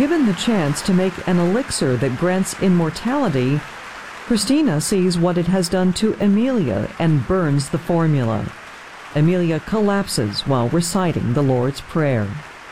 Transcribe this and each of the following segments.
Given the chance to make an elixir that grants immortality, Christina sees what it has done to Emilia and burns the formula. Emilia collapses while reciting the Lord's Prayer.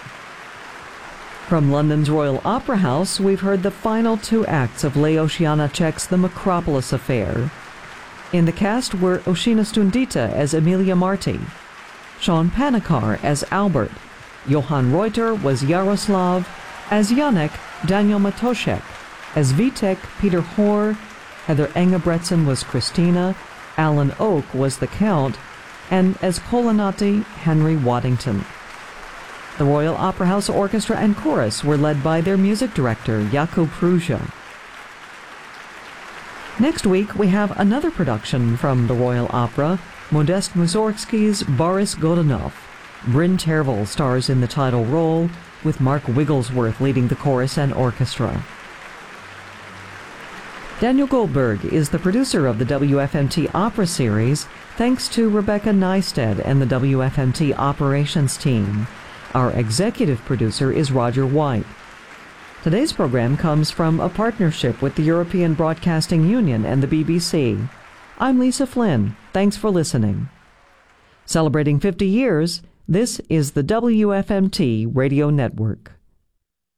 From London's Royal Opera House, we've heard the final two acts of Leos Janáček's The Macropolis Affair. In the cast were Oshina Stundita as Emilia Marti, Sean Panikar as Albert, Johan Reuter was Yaroslav, as Janek, Daniel Matoshek, as Vitek, Peter Hoare, Heather Engebretson was Christina, Alan Oak was the Count, and as Colonnati, Henry Waddington. The Royal Opera House Orchestra and Chorus were led by their music director, Jakub Prusa. Next week, we have another production from the Royal Opera, Modest Mussorgsky's Boris Godunov. Bryn Tervel stars in the title role, with Mark Wigglesworth leading the chorus and orchestra. Daniel Goldberg is the producer of the WFMT Opera Series, thanks to Rebecca Neisted and the WFMT Operations team. Our executive producer is Roger White. Today's program comes from a partnership with the European Broadcasting Union and the BBC. I'm Lisa Flynn. Thanks for listening. Celebrating 50 years, this is the WFMT Radio Network.